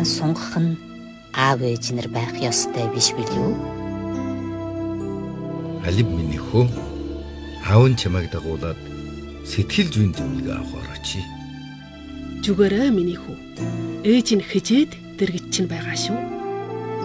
сайхан сунгах нь аав ээж нар байх ёстой биш билүү? Алив миний хөө. Аав нь чамайг дагуулад сэтгэл зүйн зөвлөгөө авахаар очие. Зүгээрээ миний хүү. Ээж нь хижээд дэргэж чинь байгаа шүү.